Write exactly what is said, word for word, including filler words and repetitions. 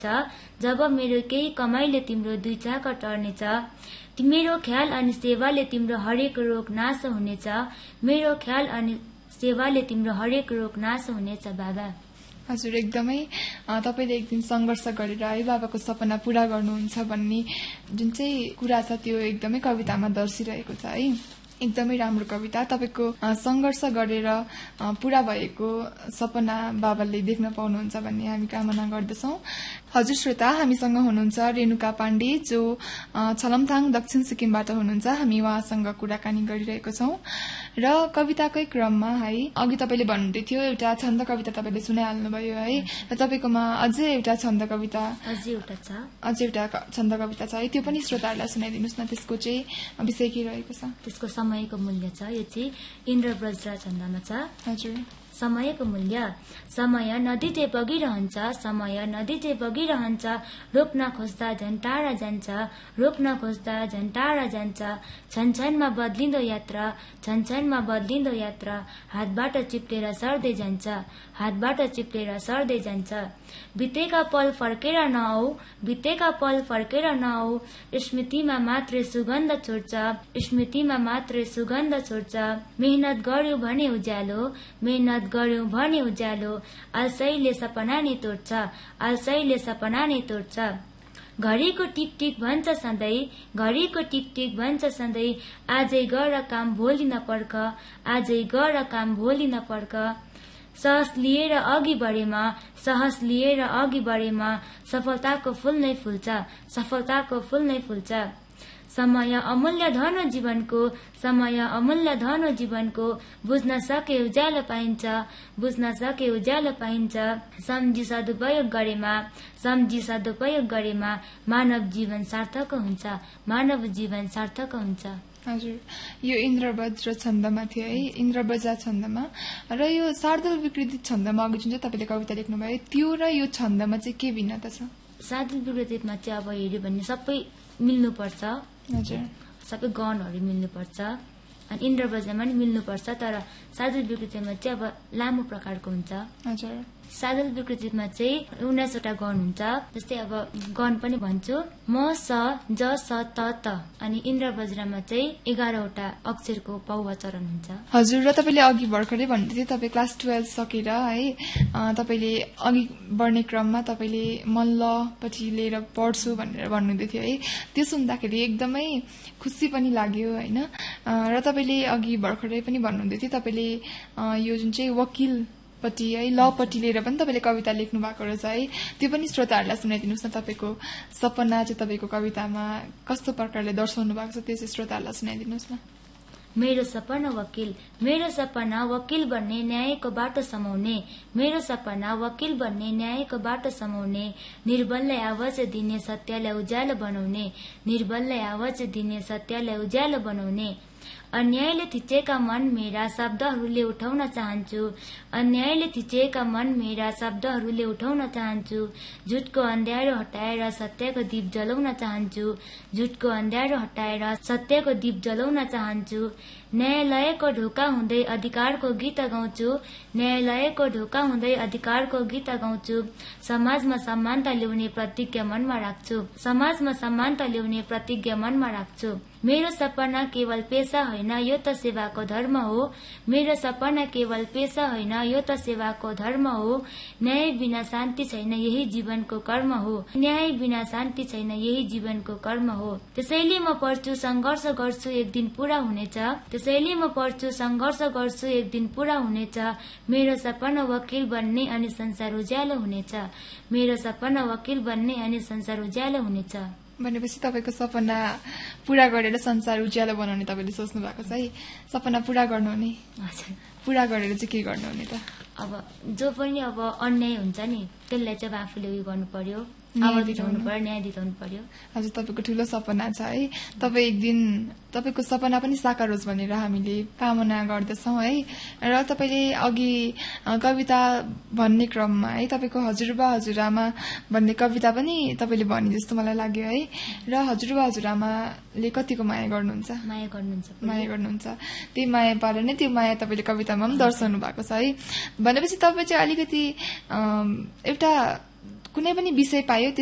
जब मेरो केही कमाइले तिम्रो दुई चाकर टर्नेछ, मेरो ख्याल अनि सेवाले तिम्रो हरेक रोग नाश हुनेछ, मेरो ख्याल अनि सेवाले तिम्रो हरेक रोग नाश हुनेछ बाबा। हजुर, एकदमै तपाईँले एक दिन सङ्घर्ष गरेर है बाबाको सपना पूरा गर्नुहुन्छ भन्ने जुन चाहिँ कुरा छ त्यो एकदमै कवितामा दर्शिरहेको छ है। एकदमै राम्रो कविता। तपाईँको सङ्घर्ष गरेर पूरा भएको सपना बाबाले देख्न पाउनुहुन्छ भन्ने हामी कामना गर्दछौँ। हजुर श्रोता, हामीसँग हुनुहुन्छ रेणुका पाण्डे जो छलमथाङ दक्षिण सिक्किमबाट हुनुहुन्छ। हामी उहाँसँग कुराकानी गरिरहेको छौँ र कविताकै क्रममा है अघि तपाईँले भन्नुहुँदै थियो एउटा छन्द कविता तपाईँले सुनाइहाल्नुभयो है, र तपाईँकोमा अझै एउटा छन्द कविता अझै एउटा छ अझै एउटा छन्द कविता छ है, त्यो पनि श्रोताहरूलाई सुनाइदिनुहोस् न। त्यसको चाहिँ विषय के रहेको छ? त्यसको समयको मूल्य छ। यो चाहिँ इन्द्रवज्र छन्दमा छ। हजुर। समयको मूल्य। समय नदी चाहिँ बगिरहन्छ, समय नदी चाहिँ बगिरहन्छ, रोक्न खोज्दा झन् टाढा जान्छ, रोक्न खोज्दा झन् टाढा जान्छ, छनछनमा बदलिँदो यात्रा, छनछनमा बदलिँदो यात्रा, हातबाट चिप्लेर सर्दै जान्छ, हातबाट चिप्लेर सर्दै जान्छ। बितेका पल फर्केर नआऊ, बितेका पल फर्केर नआऊ, स्मृतिमा मात्रै सुगन्ध छोड्छ, स्मृतिमा मात्रै सुगन्ध छोड्छ। मेहनत गर्यो भने उज्यालो, मेहनत गर्यो भने उज्यालो, आलसैले सपना नै तोड्छ, आलसैले सपना नै तोड्छ। घडीको टिक टिक भन्छ सधैँ, घडीको टिक टिक भन्छ सधैँ, आजै गर काम भोलि नपर्ख, आजै गर काम भोलि नपर्ख। साहस लिएर अघि बढेमा, साहस लिएर अघि बढेमा, सफलताको फूल नै फुल्छ, सफलताको फूल नै फुल्छ। समय अमूल्य धन हो जीवनको, समय अमूल्य धन हो जीवनको, बुझ्न सके उज्यालो पाइन्छ, बुझ्न सके उज्यालो पाइन्छ। सम्झी सदुपयोग गरेमा, सम्झी सदुपयोग गरेमा, मानव जीवन सार्थक हुन्छ, मानव जीवन सार्थक हुन्छ। हजुर, यो इन्द्रवज्र छन्दमा थियो है, इन्द्रवज्र छन्दमा। र यो शार्दूल विकृति छन्दमा अघि जुन चाहिँ तपाईँले कविता लेख्नुभयो त्यो र यो छन्दमा चाहिँ के भिन्नता छ? शार्दूल विकृतिमा चाहिँ अब हेऱ्यो भने सबै मिल्नुपर्छ। हजुर। सबै गणहरू मिल्नुपर्छ, अनि इन्द्रवज्रमा पनि मिल्नुपर्छ, तर शार्दूल विकृतिमा चाहिँ अब लामो प्रकारको हुन्छ। हजुर। शार्दूल विकृतिमा चाहिँ उन्नाइसवटा गण हुन्छ। जस्तै अब गण पनि भन्छु, म स ज स त त, अनि इन्द्रवज्रमा चाहिँ एघारवटा अक्षरको बहुवचरण हुन्छ। हजुर, र तपाईँले अघि भर्खरै भन्दै थियो तपाईँ क्लास टुवेल्भ सकेर है तपाईँले अघि बढ्ने क्रममा तपाईँले मल्लपट्टि लिएर पढ्छु भनेर भन्नुहुँदै थियो है, त्यो सुन्दाखेरि एकदमै खुसी पनि लाग्यो होइन। र तपाईँले अघि भर्खरै पनि भन्नुहुँदै थियो तपाईँले यो जुन चाहिँ वकिल पट्टि है लपट्टि लिएर पनि तपाईँले कविता लेख्नु भएको रहेछ है, त्यो पनि श्रोताहरूलाई सुनाइदिनुहोस् न। तपाईँको सपना चाहिँ तपाईँको कवितामा कस्तो प्रकारले दर्शाउनु भएको छ त्यो चाहिँ श्रोताहरूलाई सुनाइदिनुहोस् न। मेरो सपना वकिल, मेरो सपना वकिल बन्ने, न्यायको बाटो समाउने, मेरो सपना वकिल बन्ने, न्यायको बाटो समाउने, निर्बललाई आवाज दिने, सत्यलाई उज्यालो बनाउने, निर्बललाई आवाज दिने, सत्यलाई उज्यालो बनाउने। अन्यायले थिचेका मन मेरा शब्दहरूले उठाउन चाहन्छु, अन्यायले थिचेका मन मेरा शब्दहरूले उठाउन चाहन्छु, झुटको अन्ध्यारो हटाएर सत्यको दीप जलाउन चाहन्छु, झुटको अन्ध्यारो हटाएर सत्यको दीप जलाउन चाहन्छु। न्यायालयको ढोका हुँदै अधिकारको गीत गाउँछु, न्यायालयको ढोका हुँदै अधिकारको गीत गाउँछु। समाजमा समानता ल्याउने प्रतिज्ञा मनमा राख्छु, समाजमा समानता ल्याउने प्रतिज्ञा मनमा राख्छु। मेरो सपना केवल पेशा होइन, यो त सेवाको धर्म हो, मेरो सपना केवल पेशा होइन, यो त सेवाको धर्म हो। न्याय बिना शान्ति छैन, यही जीवनको कर्म हो, न्याय बिना शान्ति छैन, यही जीवनको कर्म हो। त्यसैले म पढ्छु, सङ्घर्ष गर्छु, एक दिन पूरा हुनेछ, त्यसैले म पढ्छु, सङ्घर्ष गर्छु, एक दिन पूरा हुनेछ। मेरो सपना वकिल बन्ने अनि संसार उज्यालो हुनेछ, मेरो सपना वकिल बन्ने अनि संसार उज्यालो हुनेछ। भनेपछि तपाईँको सपना पूरा गरेर संसार उज्यालो बनाउने तपाईँले सोच्नु भएको छ है। सपना पूरा गर्नुहुने, पूरा गरेर चाहिँ के गर्नुहुने त? अब जो पनि अब अन्याय हुन्छ नि त्यसलाई चाहिँ आफूले उयो गर्नु पर्यो, आवाज उठाउनु पर्यो, न्याय दिलाउनु पर्यो। हजुर, तपाईँको ठुलो सपना छ है। तपाईँ एक दिन तपाईँको सपना पनि साकार होस् भनेर हामीले कामना गर्दछौँ है। र तपाईँले अघि कविता भन्ने क्रममा है तपाईँको हजुरबा हजुरआमा भन्ने कविता पनि तपाईँले भने जस्तो मलाई लाग्यो है। र हजुरबा हजुरआमाले कतिको माया गर्नुहुन्छ? माया गर्नुहुन्छ, माया गर्नुहुन्छ। त्यही माया पाएर नै त्यो माया तपाईँले कवितामा पनि दर्शाउनु भएको छ है। भनेपछि तपाईँ चाहिँ अलिकति एउटा कुनै पनि विषय पायो